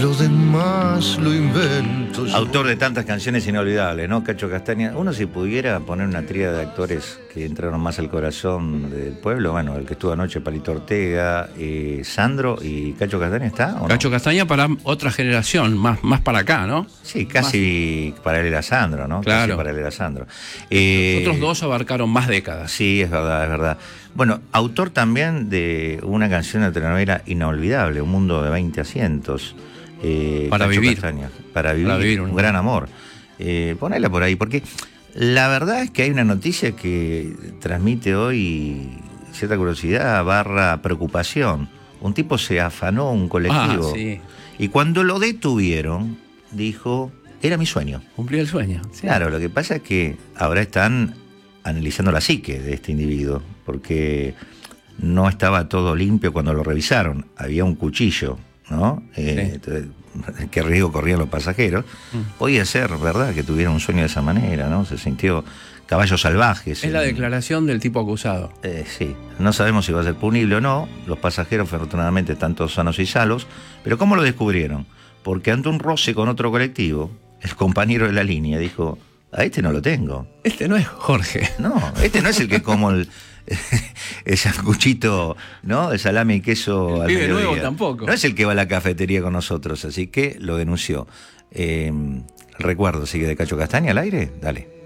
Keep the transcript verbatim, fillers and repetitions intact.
lo demás lo invento yo. Autor de tantas canciones inolvidables, ¿no? Cacho Castaña. Uno, si pudiera poner una tríada de actores que entraron más al corazón del pueblo, bueno, el que estuvo anoche, Palito Ortega, eh, Sandro y Cacho Castaña, ¿está o no? Cacho Castaña para otra generación, más, más para acá, ¿no? Sí, casi más paralelo a Sandro, ¿no? Claro. Casi paralelo a Sandro. Eh, Otros dos abarcaron más décadas. Sí, es verdad, es verdad. Bueno, autor también de una canción de telenovela inolvidable, Un mundo de veinte asientos. Eh, para, vivir. Castaña, para vivir. Para vivir. Un gran amor. Eh, ponela por ahí, porque la verdad es que hay una noticia que transmite hoy cierta curiosidad barra preocupación. Un tipo se afanó un colectivo. Ah, sí. Y cuando lo detuvieron, dijo, era mi sueño. Cumplí el sueño. Sí. Claro, lo que pasa es que ahora están analizando la psique de este individuo, porque no estaba todo limpio cuando lo revisaron. Había un cuchillo, ¿no? Eh, Sí. entonces, qué riesgo corrían los pasajeros. Mm. Podía ser, ¿verdad?, que tuviera un sueño de esa manera, ¿no? Se sintió caballos salvajes. Es en... la declaración del tipo acusado. Eh, sí, no sabemos si va a ser punible o no. Los pasajeros, afortunadamente, están todos sanos y salvos. Pero ¿cómo lo descubrieron? Porque ante un roce con otro colectivo, el compañero de la línea dijo, a este no lo tengo. Este no es Jorge. No, este no es el que como el, el sanguchito, ¿no? El salame y queso el al pibe mediodía. nuevo tampoco. No es el que va a la cafetería con nosotros, así que lo denunció. Eh, recuerdo, sigue de Cacho Castaña al aire, dale.